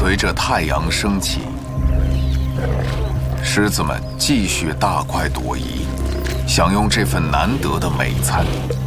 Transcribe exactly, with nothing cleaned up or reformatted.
随着太阳升起，狮子们继续大快朵颐，享用这份难得的美餐。